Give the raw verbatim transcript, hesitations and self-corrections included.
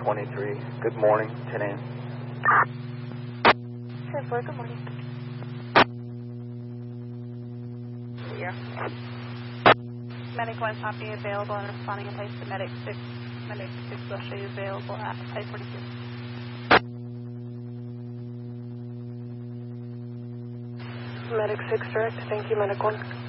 twenty-three. Good morning, ten a.m. ten four, good morning. Here. Medic one copy available and responding in place to Medic six. Medic six will show you available at five forty-two. Medic six direct, thank you, Medic one.